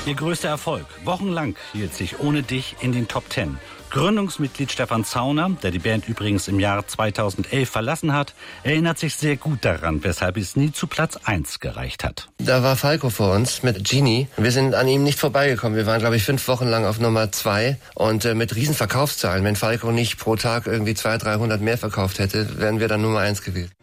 Ihr größter Erfolg. Wochenlang hielt sich Ohne dich in den Top 10. Gründungsmitglied Stefan Zauner, der die Band übrigens im Jahr 2011 verlassen hat, erinnert sich sehr gut daran, weshalb es nie zu Platz 1 gereicht hat. Da war Falco vor uns mit Genie. Wir sind an ihm nicht vorbeigekommen. Wir waren, glaube ich, 5 Wochen lang auf Nummer 2 und mit riesen Verkaufszahlen. Wenn Falco nicht pro Tag irgendwie 200, 300 mehr verkauft hätte, wären wir dann Nummer 1 gewesen.